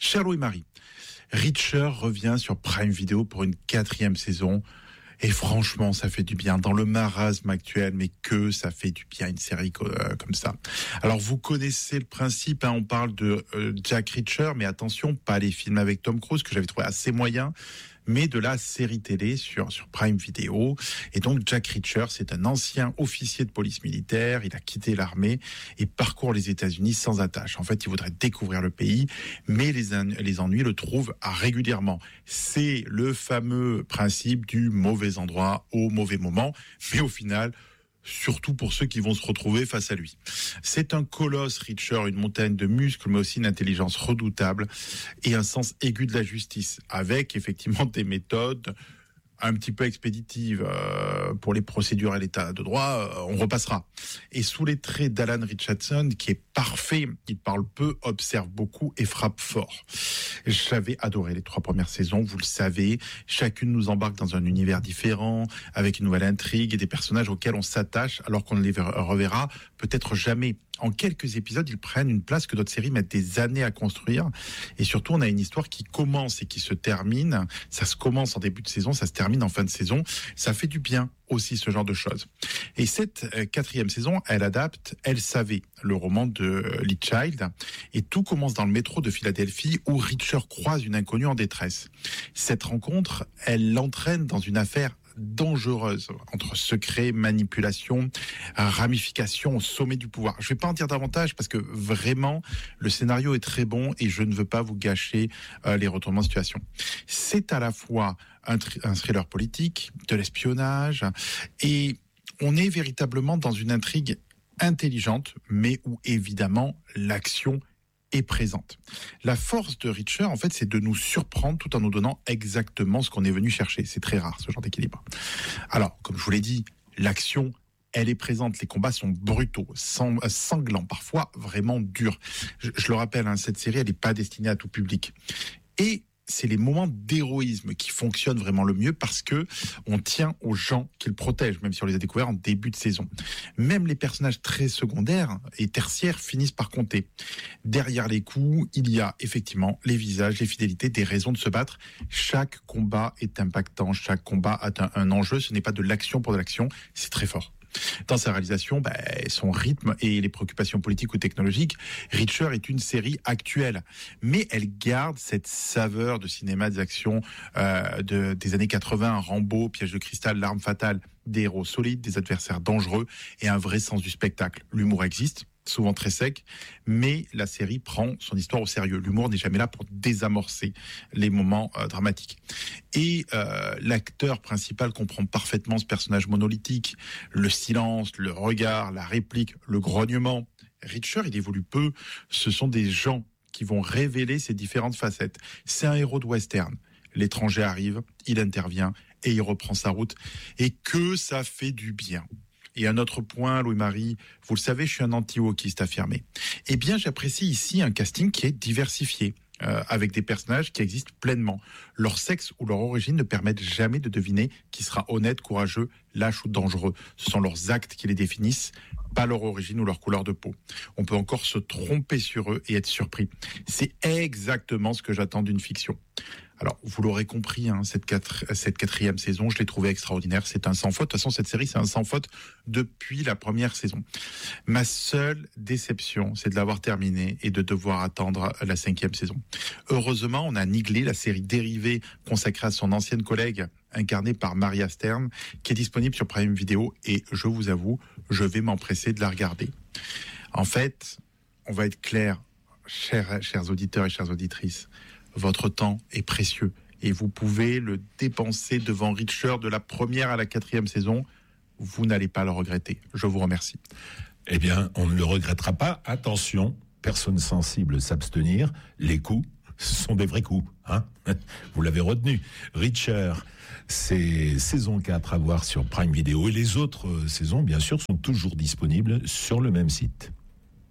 Cher Louis-Marie, Reacher revient sur Prime Video pour une 4e saison. Et franchement, ça fait du bien. Dans le marasme actuel, mais que ça fait du bien, une série comme ça. Alors, vous connaissez le principe, on parle de Jack Reacher, mais attention, pas les films avec Tom Cruise, que j'avais trouvé assez moyen, mais de la série télé sur Prime Video. Et donc, Jack Reacher, c'est un ancien officier de police militaire. Il a quitté l'armée et parcourt les États-Unis sans attache. En fait, il voudrait découvrir le pays, mais les ennuis le trouvent régulièrement. C'est le fameux principe du mauvais endroit au mauvais moment, mais au final, surtout pour ceux qui vont se retrouver face à lui. C'est un colosse, Reacher, une montagne de muscles, mais aussi une intelligence redoutable et un sens aigu de la justice, avec effectivement des méthodes un petit peu expéditives pour les procédures et l'état de droit, on repassera. Et sous les traits d'Alan Richardson, qui est parfait, il parle peu, observe beaucoup et frappe fort. J'avais adoré les 3 premières saisons, vous le savez. Chacune nous embarque dans un univers différent, avec une nouvelle intrigue et des personnages auxquels on s'attache, alors qu'on ne les reverra peut-être jamais. En quelques épisodes, ils prennent une place que d'autres séries mettent des années à construire. Et surtout, on a une histoire qui commence et qui se termine. Ça se commence en début de saison, ça se termine en fin de saison. Ça fait du bien aussi, ce genre de choses. Et cette 4e saison, elle adapte Elle savait, le roman de Lee Child. Et tout commence dans le métro de Philadelphie où Reacher croise une inconnue en détresse. Cette rencontre, elle l'entraîne dans une affaire dangereuse, entre secret, manipulation, ramification au sommet du pouvoir. Je ne vais pas en dire davantage parce que vraiment, le scénario est très bon et je ne veux pas vous gâcher les retournements de situation. C'est à la fois un thriller politique, de l'espionnage, et on est véritablement dans une intrigue intelligente, mais où évidemment l'action est présente. La force de Reacher, en fait, c'est de nous surprendre tout en nous donnant exactement ce qu'on est venu chercher. C'est très rare, ce genre d'équilibre. Alors, comme je vous l'ai dit, l'action, elle est présente. Les combats sont brutaux, sanglants, parfois vraiment durs. Je le rappelle, cette série, elle n'est pas destinée à tout public. Et c'est les moments d'héroïsme qui fonctionnent vraiment le mieux parce que on tient aux gens qu'ils protègent, même si on les a découverts en début de saison. Même les personnages très secondaires et tertiaires finissent par compter. Derrière les coups, il y a effectivement les visages, les fidélités, des raisons de se battre. Chaque combat est impactant, chaque combat a un enjeu. Ce n'est pas de l'action pour de l'action, c'est très fort. Dans sa réalisation, son rythme et les préoccupations politiques ou technologiques, Reacher est une série actuelle, mais elle garde cette saveur de cinéma des actions des années 80, Rambo, Piège de cristal, L'arme fatale, des héros solides, des adversaires dangereux et un vrai sens du spectacle. L'humour existe, souvent très sec, mais la série prend son histoire au sérieux. L'humour n'est jamais là pour désamorcer les moments dramatiques. Et l'acteur principal comprend parfaitement ce personnage monolithique, le silence, le regard, la réplique, le grognement. Reacher, il évolue peu, ce sont des gens qui vont révéler ces différentes facettes. C'est un héros de western. L'étranger arrive, il intervient et il reprend sa route. Et que ça fait du bien. Et un autre point, Louis-Marie, vous le savez, je suis un anti-wokiste affirmé. Eh bien, j'apprécie ici un casting qui est diversifié, avec des personnages qui existent pleinement. Leur sexe ou leur origine ne permettent jamais de deviner qui sera honnête, courageux, lâche ou dangereux. Ce sont leurs actes qui les définissent, pas leur origine ou leur couleur de peau. On peut encore se tromper sur eux et être surpris. C'est exactement ce que j'attends d'une fiction. Alors, vous l'aurez compris, cette 4e saison, je l'ai trouvée extraordinaire. C'est un sans faute. De toute façon, cette série, c'est un sans faute depuis la première saison. Ma seule déception, c'est de l'avoir terminée et de devoir attendre la 5e saison. Heureusement, on a niglé la série dérivée consacrée à son ancienne collègue, incarnée par Maria Stern, qui est disponible sur Prime Video. Et je vous avoue, je vais m'empresser de la regarder. En fait, on va être clair, chers auditeurs et chères auditrices, votre temps est précieux et vous pouvez le dépenser devant Reacher de la première à la 4e saison. Vous n'allez pas le regretter. Je vous remercie. Eh bien, on ne le regrettera pas. Attention, personne sensible s'abstenir. Les coups, ce sont des vrais coups. Vous l'avez retenu. Reacher, c'est saison 4 à voir sur Prime Video. Et les autres saisons, bien sûr, sont toujours disponibles sur le même site.